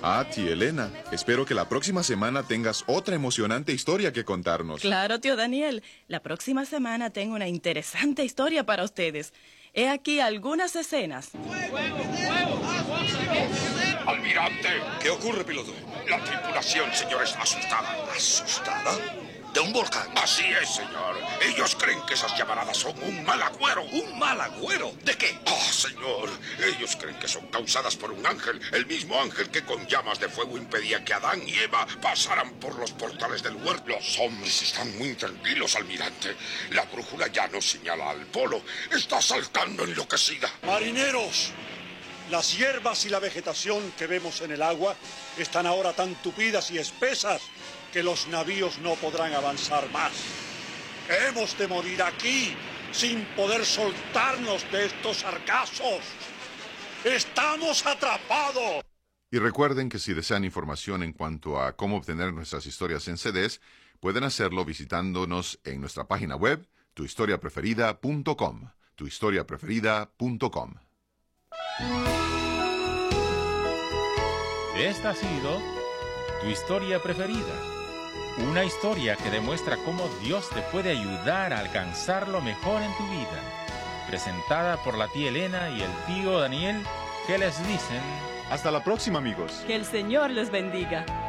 Ah, tía Elena, espero que la próxima semana tengas otra emocionante historia que contarnos. Claro, tío Daniel. La próxima semana tengo una interesante historia para ustedes. He aquí algunas escenas. ¡Almirante! ¿Qué ocurre, piloto? La tripulación, señor, está asustada. ¿Asustada? ¿De un volcán? Así es, señor. Ellos creen que esas llamaradas son un mal agüero. ¿Un mal agüero? ¿De qué? Ah, señor. Ellos creen que son causadas por un ángel. El mismo ángel que con llamas de fuego impedía que Adán y Eva pasaran por los portales del huerto. Los hombres están muy tranquilos, almirante. La brújula ya nos señala al polo. Está saltando enloquecida. ¡Marineros! Las hierbas y la vegetación que vemos en el agua están ahora tan tupidas y espesas que los navíos no podrán avanzar más. Hemos de morir aquí sin poder soltarnos de estos sargazos. ¡Estamos atrapados! Y recuerden que si desean información en cuanto a cómo obtener nuestras historias en CDs, pueden hacerlo visitándonos en nuestra página web, tuhistoriapreferida.com. tuhistoriapreferida.com. Esta ha sido Tu Historia Preferida. Una historia que demuestra cómo Dios te puede ayudar a alcanzar lo mejor en tu vida. Presentada por la tía Elena y el tío Daniel, que les dicen... Hasta la próxima, amigos. Que el Señor les bendiga.